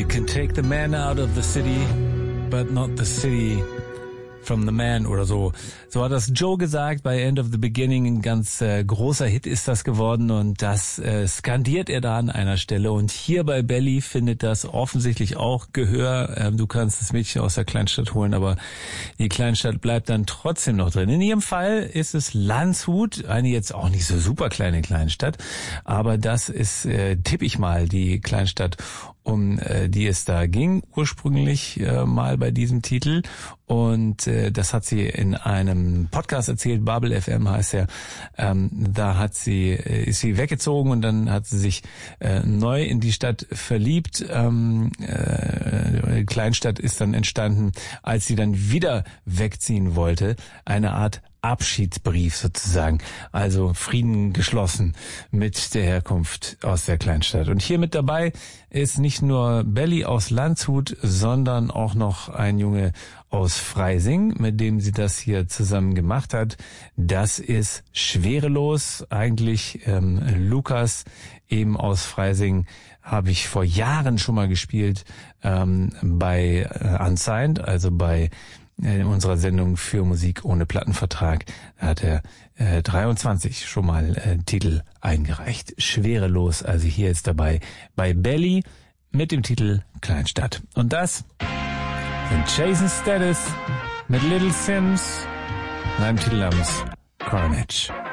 can take the man out of the city, but not the city from the man oder so. So hat das Joe gesagt bei End of the Beginning. Ein ganz großer Hit ist das geworden und das skandiert er da an einer Stelle. Und hier bei Belly findet das offensichtlich auch Gehör. Du kannst das Mädchen aus der Kleinstadt holen, aber die Kleinstadt bleibt dann trotzdem noch drin. In ihrem Fall ist es Landshut, eine jetzt auch nicht so super kleine Kleinstadt, aber das ist, tippe ich mal, die Kleinstadt, um die es da ging, ursprünglich mal bei diesem Titel. Und das hat sie in einem Podcast erzählt, Babel FM heißt er. Da ist sie weggezogen und dann hat sie sich neu in die Stadt verliebt. Kleinstadt ist dann entstanden, als sie dann wieder wegziehen wollte. Eine Art Abschiedsbrief sozusagen, also Frieden geschlossen mit der Herkunft aus der Kleinstadt. Und hier mit dabei ist nicht nur Belly aus Landshut, sondern auch noch ein Junge aus Freising, mit dem sie das hier zusammen gemacht hat. Das ist Schwerelos, eigentlich Lukas, eben aus Freising, habe ich vor Jahren schon mal gespielt bei Unsigned, also bei in unserer Sendung für Musik ohne Plattenvertrag. Da hat er 23 schon mal Titel eingereicht. Schwerelos, also hier ist dabei bei Belly mit dem Titel Kleinstadt. Und das sind Jason Status mit Little Sims und einem Titel namens Carnage.